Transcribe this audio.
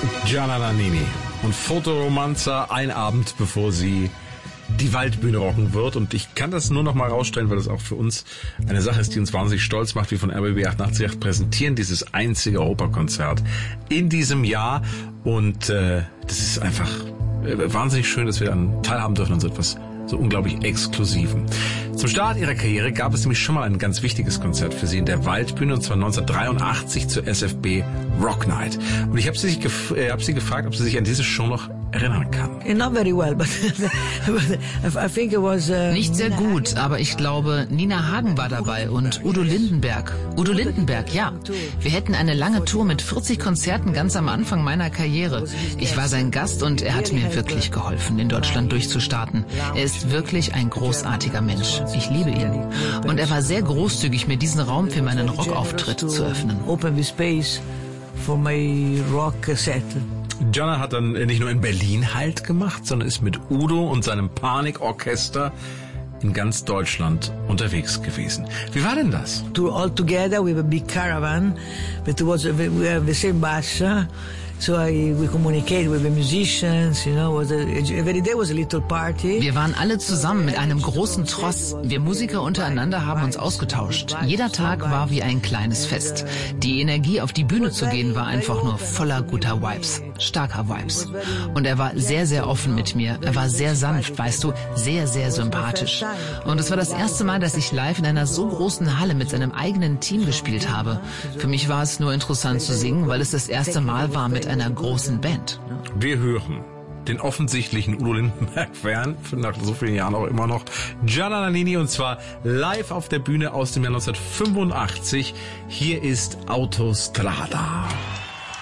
Gianna Nannini und Fotoromanza, ein Abend, bevor sie die Waldbühne rocken wird. Und ich kann das nur noch mal rausstellen, weil das auch für uns eine Sache ist, die uns wahnsinnig stolz macht. Wir von RBB 888 präsentieren dieses einzige Europakonzert in diesem Jahr. Und das ist einfach wahnsinnig schön, dass wir dann teilhaben dürfen an so etwas so unglaublich Exklusiven. Zum Start ihrer Karriere gab es nämlich schon mal ein ganz wichtiges Konzert für sie in der Waldbühne, und zwar 1983 zur SFB Rock Night. Und ich habe sie gefragt, ob sie sich an diese Show noch erinnern kann. Not very well, but I think it was. Nicht sehr gut, aber ich glaube, Nina Hagen war dabei und Udo Lindenberg. Udo Lindenberg, ja. Wir hätten eine lange Tour mit 40 Konzerten ganz am Anfang meiner Karriere. Ich war sein Gast und er hat mir wirklich geholfen, in Deutschland durchzustarten. Er ist wirklich ein großartiger Mensch. Ich liebe ihn. Und er war sehr großzügig, mir diesen Raum für meinen Rockauftritt zu öffnen. Open the space for my rock set. Gianna hat dann nicht nur in Berlin Halt gemacht, sondern ist mit Udo und seinem Panikorchester in ganz Deutschland unterwegs gewesen. Wie war denn das? All together with a big caravan, but we have the same bus. So we communicate with the musicians, every day was a little party. Wir waren alle zusammen mit einem großen Tross. Wir Musiker untereinander haben uns ausgetauscht. Jeder Tag war wie ein kleines Fest. Die Energie, auf die Bühne zu gehen, war einfach nur voller guter Vibes, starker Vibes. Und er war sehr, sehr offen mit mir. Er war sehr sanft, weißt du, sehr, sehr sympathisch. Und es war das erste Mal, dass ich live in einer so großen Halle mit seinem eigenen Team gespielt habe. Für mich war es nur interessant zu singen, weil es das erste Mal war mit einer großen Band. Wir hören den offensichtlichen Udo Lindenberg-Fan, nach so vielen Jahren auch immer noch, Gianna Nannini, und zwar live auf der Bühne aus dem Jahr 1985. Hier ist Autostrada.